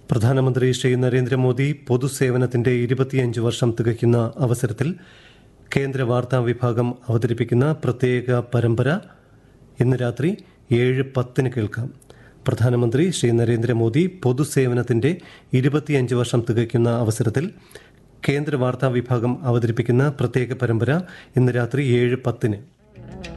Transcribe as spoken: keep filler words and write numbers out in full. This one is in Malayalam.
പ്രധാനമന്ത്രി ശ്രീ നരേന്ദ്രമോദി പൊതുസേവനത്തിന്റെ ഇരുപത്തിയഞ്ച് വർഷം തികയ്ക്കുന്ന അവസരത്തിൽ കേന്ദ്ര വാർത്താ വിഭാഗം അവതരിപ്പിക്കുന്ന പ്രത്യേക പരമ്പര ഇന്ന് രാത്രി ഏഴ് പത്തിന് കേൾക്കാം. പ്രധാനമന്ത്രി ശ്രീ നരേന്ദ്രമോദി പൊതുസേവനത്തിന്റെ ഇരുപത്തിയഞ്ച് വർഷം തികയ്ക്കുന്ന അവസരത്തിൽ കേന്ദ്ര വാർത്താ വിഭാഗം അവതരിപ്പിക്കുന്ന പ്രത്യേക പരമ്പര ഇന്ന് രാത്രി ഏഴ് പത്തിന്.